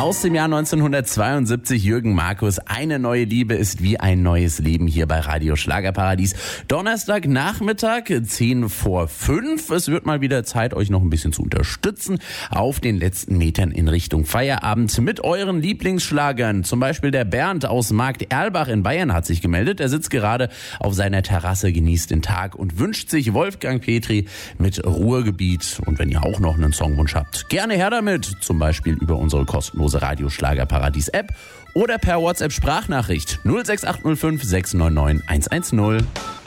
Aus dem Jahr 1972, Jürgen Markus. Eine neue Liebe ist wie ein neues Leben hier bei Radio Schlagerparadies. Donnerstagnachmittag, 4:10. Es wird mal wieder Zeit, euch noch ein bisschen zu unterstützen auf den letzten Metern in Richtung Feierabend mit euren Lieblingsschlagern. Zum Beispiel der Bernd aus Markt Erlbach in Bayern hat sich gemeldet. Er sitzt gerade auf seiner Terrasse, genießt den Tag und wünscht sich Wolfgang Petri mit Ruhrgebiet. Und wenn ihr auch noch einen Songwunsch habt, gerne her damit. Zum Beispiel über unsere kostenlose Radio Schlagerparadies App oder per WhatsApp Sprachnachricht 06805 699 110.